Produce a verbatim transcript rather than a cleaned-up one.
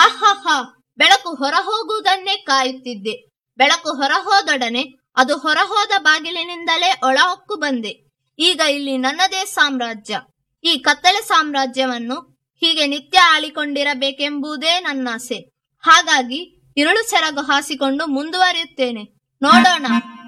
ಅಹಹ, ಬೆಳಕು ಹೊರ ಹೋಗುವುದನ್ನೇ ಕಾಯುತ್ತಿದ್ದೆ. ಬೆಳಕು ಹೊರ ಹೋದೊಡನೆ ಅದು ಹೊರಹೋದ ಬಾಗಿಲಿನಿಂದಲೇ ಒಳಹೊಕ್ಕು ಬಂದೆ. ಈಗ ಇಲ್ಲಿ ನನ್ನದೇ ಸಾಮ್ರಾಜ್ಯ. ಈ ಕತ್ತಲೆ ಸಾಮ್ರಾಜ್ಯವನ್ನು ಹೀಗೆ ನಿತ್ಯ ಆಳಿಕೊಂಡಿರಬೇಕೆಂಬುದೇ ನನ್ನಾಸೆ. ಹಾಗಾಗಿ ಇರುಳು ಸೆರಗು ಹಾಸಿಕೊಂಡು ಮುಂದುವರಿಯುತ್ತೇನೆ. ನೋಡೋಣ